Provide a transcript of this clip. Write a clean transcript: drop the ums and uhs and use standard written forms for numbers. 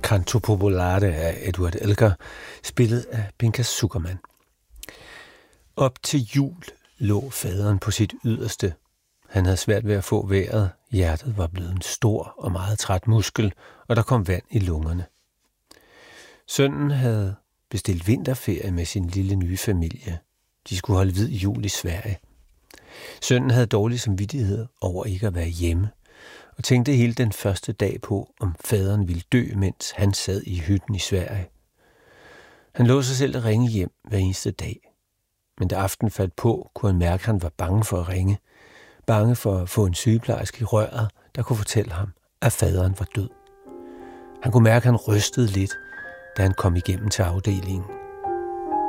Canto Popolare af Edward Elgar, spillet af Pinchas Zukerman. Op til jul lå faderen på sit yderste. Han havde svært ved at få vejret, hjertet var blevet en stor og meget træt muskel, og der kom vand i lungerne. Sønnen havde bestilt vinterferie med sin lille nye familie. De skulle holde hvid jul i Sverige. Sønnen havde dårlig samvittighed over ikke at være hjemme, og tænkte hele den første dag på, om faderen ville dø, mens han sad i hytten i Sverige. Han lå sig selv at ringe hjem hver eneste dag. Men da aften faldt på, kunne han mærke, at han var bange for at ringe. Bange for at få en sygeplejerske i røret, der kunne fortælle ham, at faderen var død. Han kunne mærke, at han rystede lidt, da han kom igennem til afdelingen.